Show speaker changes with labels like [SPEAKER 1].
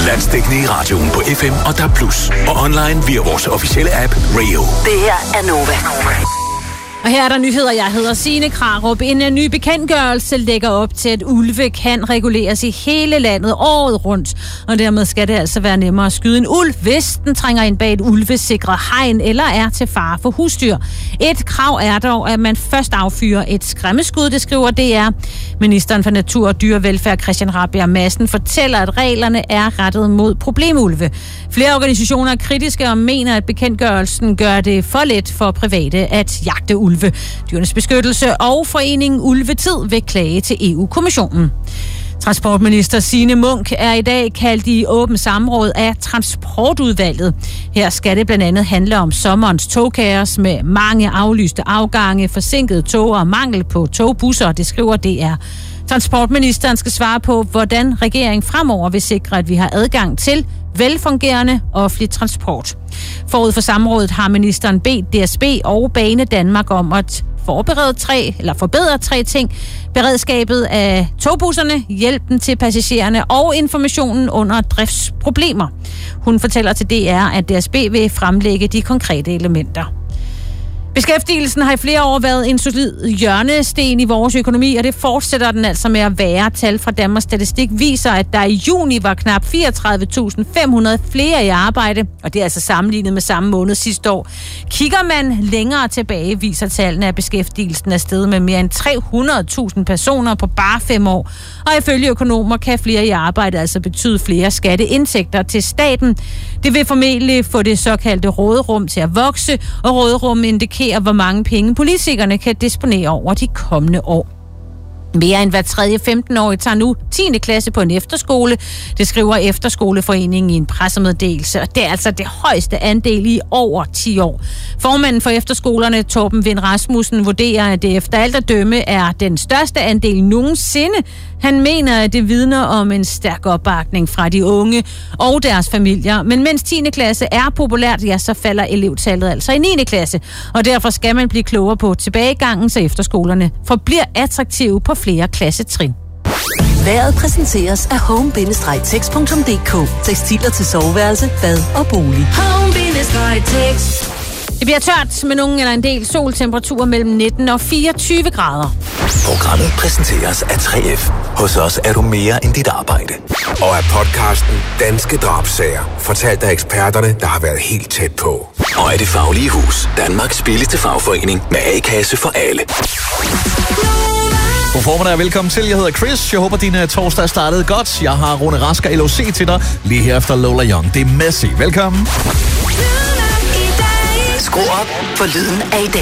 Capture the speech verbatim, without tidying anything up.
[SPEAKER 1] Landsdækkende i radioen på F M og D A B plus, og online via vores officielle app Rayo.
[SPEAKER 2] Det her er Nova.
[SPEAKER 3] Og her er der nyheder. Jeg hedder Signe Krarup. En ny bekendtgørelse lægger op til, at ulve kan reguleres i hele landet året rundt. Og dermed skal det altså være nemmere at skyde en ulv, hvis den trænger ind bag et ulvesikret hegn eller er til fare for husdyr. Et krav er dog, at man først affyrer et skræmmeskud, det skriver D R. Ministeren for Natur og Dyrevelfærd, Christian Rabjerg Madsen, fortæller, at reglerne er rettet mod problemulve. Flere organisationer er kritiske og mener, at bekendtgørelsen gør det for let for private at jagte ulve. Dyrenes Beskyttelse og foreningen Ulvetid vil klage til E U-kommissionen. Transportminister Signe Munk er i dag kaldt i åben samråd af Transportudvalget. Her skal det blandt andet handle om sommerens togkaos med mange aflyste afgange, forsinkede tog og mangel på togbusser, det skriver D R. Transportministeren skal svare på, hvordan regeringen fremover vil sikre, at vi har adgang til velfungerende offentlig transport. Forud for samrådet har ministeren bedt D S B og Bane Danmark om at forberede tre, eller forbedre tre ting. Beredskabet af togbusserne, hjælpen til passagererne og informationen under driftsproblemer. Hun fortæller til D R, at D S B vil fremlægge de konkrete elementer. Beskæftigelsen har i flere år været en solid hjørnesten i vores økonomi, og det fortsætter den altså med at være. Tal fra Danmarks Statistik viser, at der i juni var knap fireogtredive tusind fem hundrede flere i arbejde, og det er altså sammenlignet med samme måned sidste år. Kigger man længere tilbage, viser tallene, at beskæftigelsen er steget med mere end tre hundrede tusind personer på bare fem år. Og ifølge økonomer kan flere i arbejde altså betyde flere skatteindtægter til staten. Det vil formentlig få det såkaldte råderum til at vokse, og råderum indikerer, hvor mange penge politikerne kan disponere over de kommende år. Mere end hver tredje femten-årige tager nu tiende klasse på en efterskole. Det skriver Efterskoleforeningen i en pressemeddelelse, og det er altså det højeste andel i over ti år. Formanden for efterskolerne, Torben Vind Rasmussen, vurderer, at det efter alt at dømme er den største andel nogensinde. Han mener, at det vidner om en stærk opbakning fra de unge og deres familier. Men mens tiende klasse er populært, ja, så falder elevtallet altså i niende klasse. Og derfor skal man blive klogere på tilbagegangen, så efterskolerne forbliver attraktive på flere klassetrin.
[SPEAKER 2] Vejret præsenteres af home bindestreg text punktum d k. Tekstiler til soveværelse, bad og bolig. home bindestreg text.
[SPEAKER 3] Det bliver tørt med nogen eller en del soltemperaturer mellem nitten og fireogtyve grader.
[SPEAKER 1] Programmet præsenteres af tre F. Hos os er du mere end dit arbejde.
[SPEAKER 4] Og af podcasten Danske Drabsager, fortalt af eksperterne, der har været helt tæt på.
[SPEAKER 1] Og af Det Faglige Hus, Danmarks billigste fagforening med A-kasse for alle.
[SPEAKER 5] God formiddag og velkommen til. Jeg hedder Chris. Jeg håber, din torsdag startede godt. Jeg har Rune Rask og L O C til dig lige her efter Lola Young. Det er Messi. Velkommen.
[SPEAKER 2] Skru op for lyden af i dag.